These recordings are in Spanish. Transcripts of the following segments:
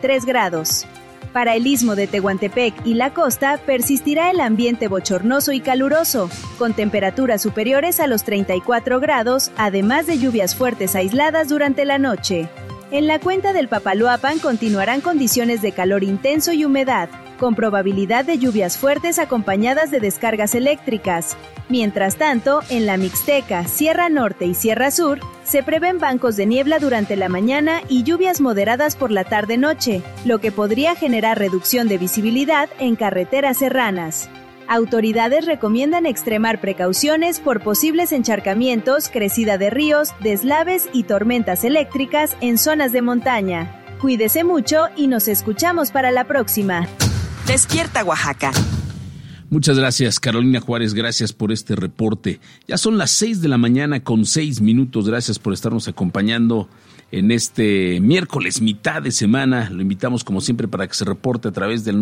33 grados. Para el istmo de Tehuantepec y la costa persistirá el ambiente bochornoso y caluroso, con temperaturas superiores a los 34 grados, además de lluvias fuertes aisladas durante la noche. En la cuenca del Papaloapan continuarán condiciones de calor intenso y humedad, con probabilidad de lluvias fuertes acompañadas de descargas eléctricas. Mientras tanto, en la Mixteca, Sierra Norte y Sierra Sur, se prevén bancos de niebla durante la mañana y lluvias moderadas por la tarde-noche, lo que podría generar reducción de visibilidad en carreteras serranas. Autoridades recomiendan extremar precauciones por posibles encharcamientos, crecida de ríos, deslaves y tormentas eléctricas en zonas de montaña. Cuídese mucho y nos escuchamos para la próxima. Despierta Oaxaca. Muchas gracias, Carolina Juárez, gracias por este reporte. Ya son las 6 de la mañana con 6 minutos, gracias por estarnos acompañando en este miércoles, mitad de semana. Lo invitamos como siempre para que se reporte a través del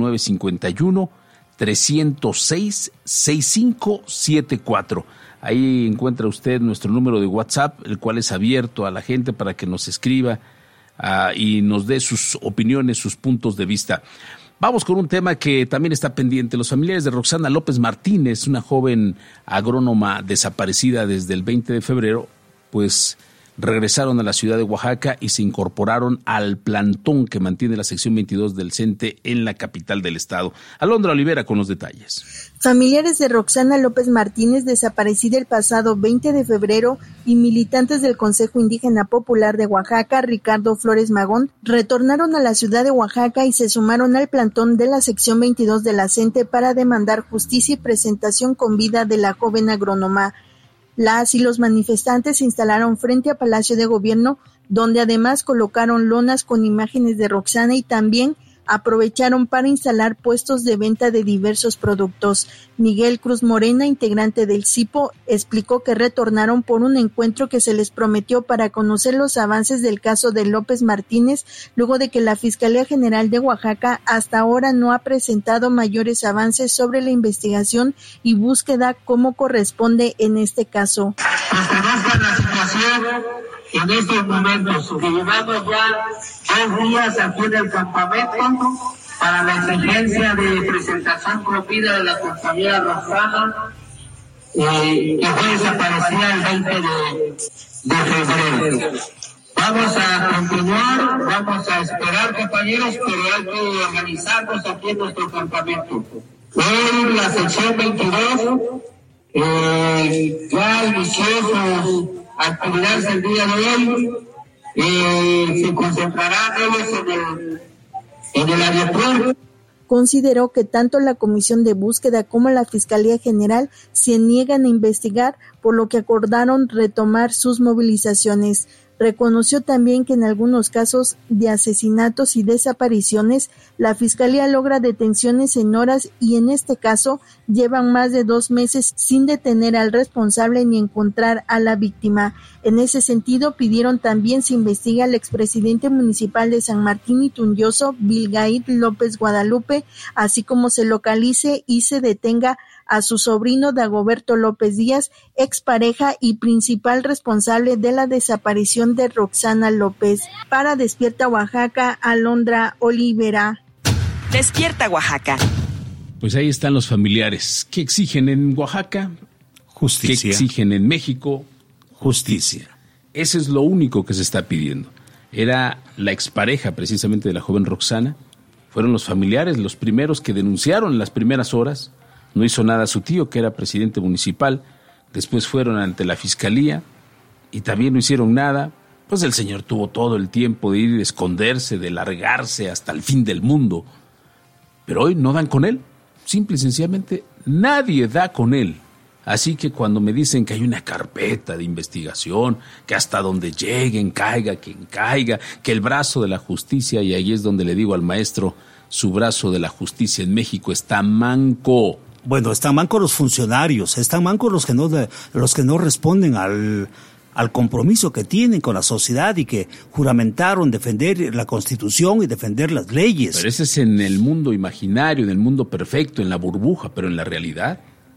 951-306-6574. Ahí encuentra usted nuestro número de WhatsApp, el cual es abierto a la gente para que nos escriba y nos dé sus opiniones, sus puntos de vista. Vamos con un tema que también está pendiente. Los familiares de Roxana López Martínez, una joven agrónoma desaparecida desde el 20 de febrero, pues regresaron a la ciudad de Oaxaca y se incorporaron al plantón que mantiene la sección 22 del CENTE en la capital del estado. Alondra Olivera con los detalles. Familiares de Roxana López Martínez, desaparecida el pasado 20 de febrero, y militantes del Consejo Indígena Popular de Oaxaca, Ricardo Flores Magón, retornaron a la ciudad de Oaxaca y se sumaron al plantón de la sección 22 de la CENTE para demandar justicia y presentación con vida de la joven agrónoma. Las y los manifestantes se instalaron frente a Palacio de Gobierno, donde además colocaron lonas con imágenes de Roxana y también aprovecharon para instalar puestos de venta de diversos productos. Miguel Cruz Morena, integrante del CIPO, explicó que retornaron por un encuentro que se les prometió para conocer los avances del caso de López Martínez, luego de que la Fiscalía General de Oaxaca hasta ahora no ha presentado mayores avances sobre la investigación y búsqueda como corresponde en este caso. Conozcan la situación en estos momentos, que llevamos ya 2 días aquí en el campamento para la exigencia de presentación con vida de la compañera Roxana, que fue desaparecida el 20 de febrero. Vamos a continuar, vamos a esperar, compañeros, pero hay que organizarnos aquí en nuestro campamento. Hoy la sección 22 ya inició sus actividades el día de hoy. Se concentrarán ellos en el aeropuerto. Consideró que tanto la Comisión de Búsqueda como la Fiscalía General se niegan a investigar, por lo que acordaron retomar sus movilizaciones. Reconoció también que en algunos casos de asesinatos y desapariciones, la Fiscalía logra detenciones en horas y en este caso llevan más de 2 meses sin detener al responsable ni encontrar a la víctima. En ese sentido, pidieron también se investigue al expresidente municipal de San Martín Itunyoso, Bilgaid López Guadalupe, así como se localice y se detenga a su sobrino Dagoberto López Díaz, expareja y principal responsable de la desaparición de Roxana López. Para Despierta Oaxaca, Alondra Olivera. Despierta Oaxaca. Pues ahí están los familiares. ¿Qué exigen en Oaxaca? Justicia. ¿Qué exigen en México? Justicia. Eso es lo único que se está pidiendo. Era la expareja precisamente de la joven Roxana. Fueron los familiares los primeros que denunciaron en las primeras horas. No hizo nada su tío, que era presidente municipal. Después fueron ante la fiscalía y también no hicieron nada. Pues el señor tuvo todo el tiempo de ir y de esconderse, de largarse hasta el fin del mundo. Pero hoy no dan con él. Simple y sencillamente nadie da con él. Así que cuando me dicen que hay una carpeta de investigación, que hasta donde lleguen, caiga quien caiga, que el brazo de la justicia, y ahí es donde le digo al maestro, su brazo de la justicia en México está manco. Bueno, están mancos los funcionarios, están mancos los que no responden al compromiso que tienen con la sociedad y que juramentaron defender la Constitución y defender las leyes. Pero ese es en el mundo imaginario, en el mundo perfecto, en la burbuja, pero en la realidad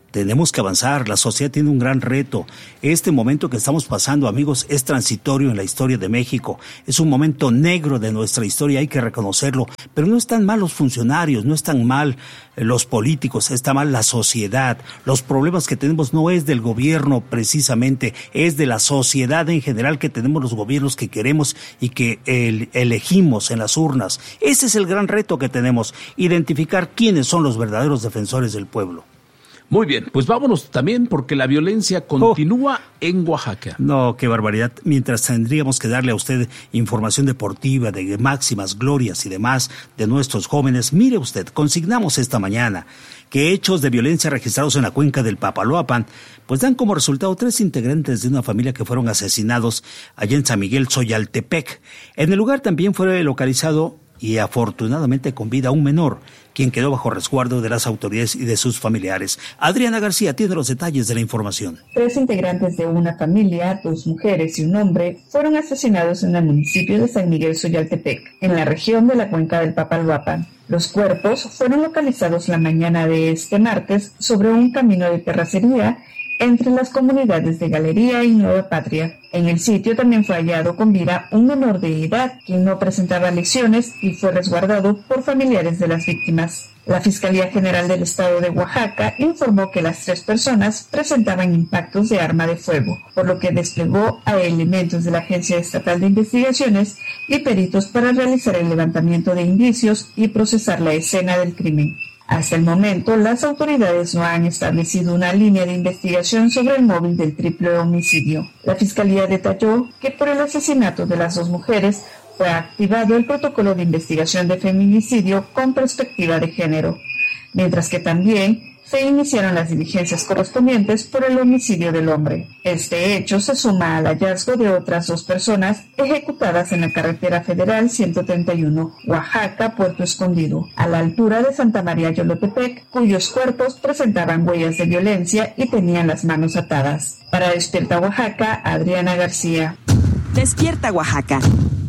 Tenemos que avanzar, la sociedad tiene un gran reto. Este momento que estamos pasando, amigos, es transitorio en la historia de México. Es un momento negro de nuestra historia, hay que reconocerlo. Pero no están mal los funcionarios, no están mal los políticos, está mal la sociedad. Los problemas que tenemos no es del gobierno precisamente, es de la sociedad en general, que tenemos los gobiernos que queremos y que elegimos en las urnas. Ese es el gran reto que tenemos, identificar quiénes son los verdaderos defensores del pueblo. Muy bien, pues vámonos también porque la violencia continúa en Oaxaca. No, qué barbaridad. Mientras tendríamos que darle a usted información deportiva de máximas glorias y demás de nuestros jóvenes, mire usted, consignamos esta mañana que hechos de violencia registrados en la cuenca del Papaloapan, pues dan como resultado 3 integrantes de una familia que fueron asesinados allá en San Miguel Xoyaltepec. En el lugar también fue localizado y afortunadamente con vida un menor, quien quedó bajo resguardo de las autoridades y de sus familiares. Adriana García tiene los detalles de la información. 3 integrantes de una familia, 2 mujeres y un hombre, fueron asesinados en el municipio de San Miguel Xoyaltepec, en la región de la cuenca del Papaloapan. Los cuerpos fueron localizados la mañana de este martes sobre un camino de terracería entre las comunidades de Galería y Nueva Patria. En el sitio también fue hallado con vida un menor de edad, quien no presentaba lesiones y fue resguardado por familiares de las víctimas. La Fiscalía General del Estado de Oaxaca informó que las 3 personas presentaban impactos de arma de fuego, por lo que desplegó a elementos de la Agencia Estatal de Investigaciones y peritos para realizar el levantamiento de indicios y procesar la escena del crimen. Hasta el momento, las autoridades no han establecido una línea de investigación sobre el móvil del triple homicidio. La Fiscalía detalló que por el asesinato de las 2 mujeres fue activado el protocolo de investigación de feminicidio con perspectiva de género, mientras que también se iniciaron las diligencias correspondientes por el homicidio del hombre. Este hecho se suma al hallazgo de otras 2 personas ejecutadas en la carretera federal 131, Oaxaca-Puerto Escondido, a la altura de Santa María Yolotepec, cuyos cuerpos presentaban huellas de violencia y tenían las manos atadas. Para Despierta Oaxaca, Adriana García. Despierta Oaxaca.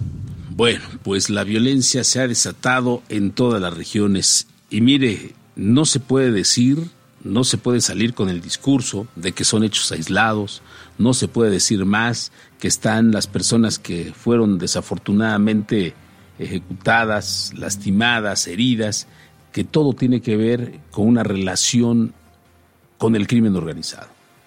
Bueno, pues la violencia se ha desatado en todas las regiones y mire, no se puede decir, no se puede salir con el discurso de que son hechos aislados, no se puede decir más que están las personas que fueron desafortunadamente ejecutadas, lastimadas, heridas, que todo tiene que ver con una relación con el crimen organizado.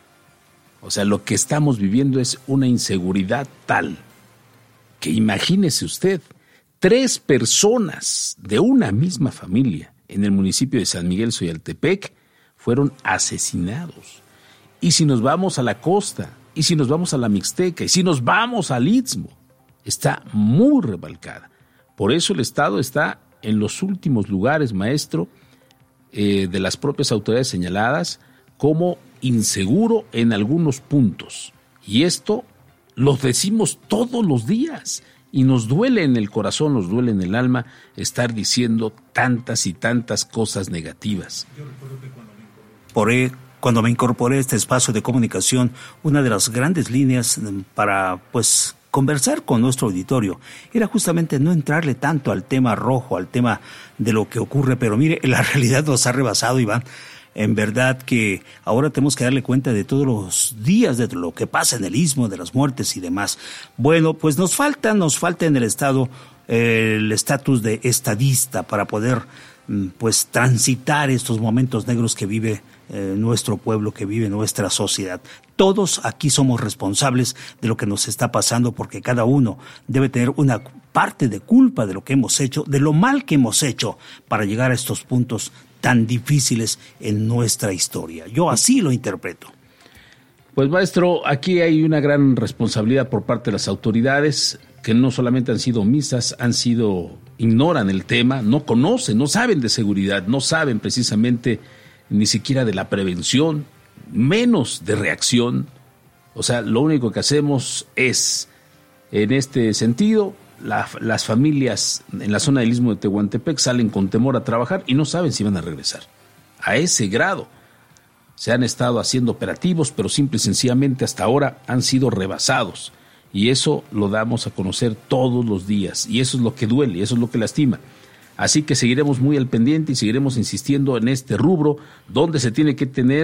O sea, lo que estamos viviendo es una inseguridad tal que imagínese usted, 3 personas de una misma familia en el municipio de San Miguel Xoyaltepec fueron asesinados. Y si nos vamos a la costa, y si nos vamos a la Mixteca, y si nos vamos al Istmo, está muy rebalcada. Por eso el Estado está en los últimos lugares, maestro, de las propias autoridades señaladas como inseguro en algunos puntos. Y esto lo decimos todos los días. Y nos duele en el corazón, nos duele en el alma estar diciendo tantas y tantas cosas negativas. Yo recuerdo que cuando me incorporé a este espacio de comunicación, una de las grandes líneas para conversar con nuestro auditorio era justamente no entrarle tanto al tema rojo, al tema de lo que ocurre, pero mire, la realidad nos ha rebasado, Iván. En verdad que ahora tenemos que darle cuenta de todos los días, de lo que pasa en el Istmo, de las muertes y demás. Bueno, pues nos falta en el Estado el estatus de estadista para poder transitar estos momentos negros que vive nuestro pueblo, que vive nuestra sociedad. Todos aquí somos responsables de lo que nos está pasando porque cada uno debe tener una parte de culpa de lo que hemos hecho, de lo mal que hemos hecho para llegar a estos puntos tan difíciles en nuestra historia. Yo así lo interpreto. Pues maestro, aquí hay una gran responsabilidad por parte de las autoridades que no solamente han sido omisas, ignoran el tema, no conocen, no saben de seguridad, no saben precisamente ni siquiera de la prevención, menos de reacción. O sea, lo único que hacemos es, en este sentido, las familias en la zona del Istmo de Tehuantepec salen con temor a trabajar y no saben si van a regresar. A ese grado se han estado haciendo operativos, pero simple y sencillamente hasta ahora han sido rebasados. Y eso lo damos a conocer todos los días. Y eso es lo que duele, y eso es lo que lastima. Así que seguiremos muy al pendiente y seguiremos insistiendo en este rubro donde se tiene que tener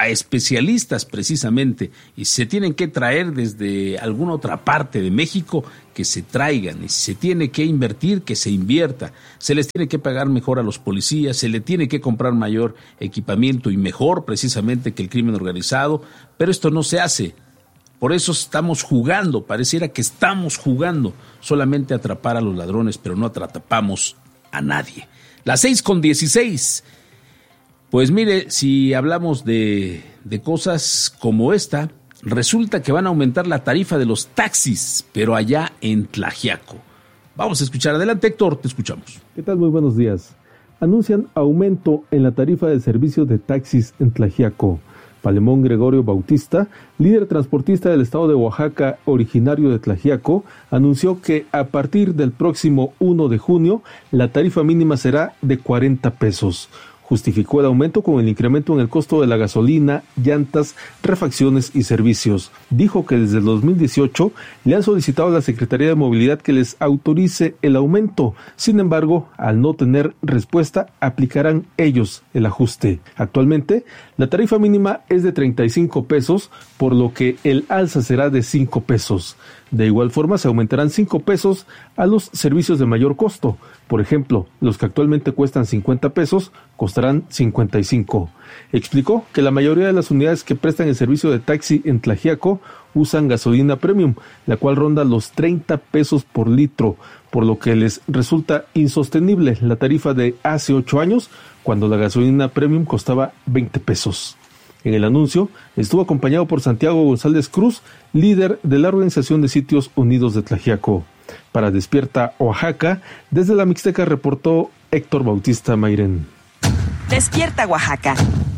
a especialistas precisamente, y se tienen que traer desde alguna otra parte de México, que se traigan, y si se tiene que invertir, que se invierta, se les tiene que pagar mejor a los policías, se le tiene que comprar mayor equipamiento y mejor precisamente que el crimen organizado, pero esto no se hace. Por eso estamos jugando, pareciera que estamos jugando solamente a atrapar a los ladrones, pero no atrapamos a nadie. Las 6:16. Pues mire, si hablamos de cosas como esta, resulta que van a aumentar la tarifa de los taxis, pero allá en Tlaxiaco. Vamos a escuchar. Adelante, Héctor, te escuchamos. ¿Qué tal? Muy buenos días. Anuncian aumento en la tarifa de servicio de taxis en Tlaxiaco. Palemón Gregorio Bautista, líder transportista del estado de Oaxaca, originario de Tlaxiaco, anunció que a partir del próximo 1 de junio, la tarifa mínima será de 40 pesos. Justificó el aumento con el incremento en el costo de la gasolina, llantas, refacciones y servicios. Dijo que desde el 2018 le han solicitado a la Secretaría de Movilidad que les autorice el aumento. Sin embargo, al no tener respuesta, aplicarán ellos el ajuste. Actualmente, la tarifa mínima es de 35 pesos, por lo que el alza será de 5 pesos. De igual forma, se aumentarán 5 pesos a los servicios de mayor costo. Por ejemplo, los que actualmente cuestan 50 pesos, costarán 55. Explicó que la mayoría de las unidades que prestan el servicio de taxi en Tlaxiaco usan gasolina premium, la cual ronda los 30 pesos por litro, por lo que les resulta insostenible la tarifa de hace 8 años, cuando la gasolina premium costaba 20 pesos. En el anuncio estuvo acompañado por Santiago González Cruz, líder de la Organización de Sitios Unidos de Tlaxiaco. Para Despierta Oaxaca, desde la Mixteca reportó Héctor Bautista Mairén. Despierta Oaxaca.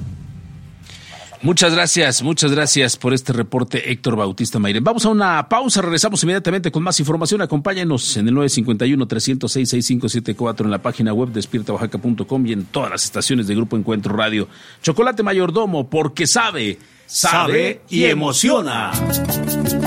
Muchas gracias por este reporte, Héctor Bautista Mairén. Vamos a una pausa, regresamos inmediatamente con más información. Acompáñenos en el 951-306-6574 en la página web despiertaoaxaca.com y en todas las estaciones de Grupo Encuentro Radio. Chocolate Mayordomo, porque sabe y emociona.